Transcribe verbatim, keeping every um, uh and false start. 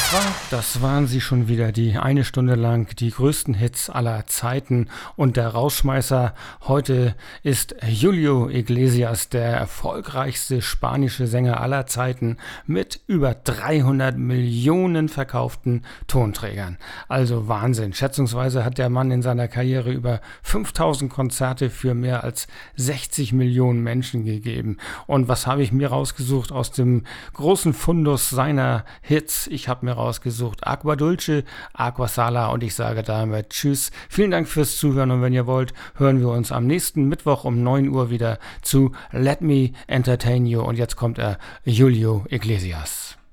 Das war, das waren sie schon wieder, die eine Stunde lang die größten Hits aller Zeiten. Und der Rausschmeißer heute ist Julio Iglesias, der erfolgreichste spanische Sänger aller Zeiten mit über dreihundert Millionen verkauften Tonträgern. Also Wahnsinn. Schätzungsweise hat der Mann in seiner Karriere über fünftausend Konzerte für mehr als sechzig Millionen Menschen gegeben. Und was habe ich mir rausgesucht aus dem großen Fundus seiner Hits? Ich habe mir rausgesucht Agua Dulce, Agua Sala und ich sage damit Tschüss. Vielen Dank fürs Zuhören und wenn ihr wollt, hören wir uns am nächsten Mittwoch um neun Uhr wieder zu Let Me Entertain You und jetzt kommt er, Julio Iglesias.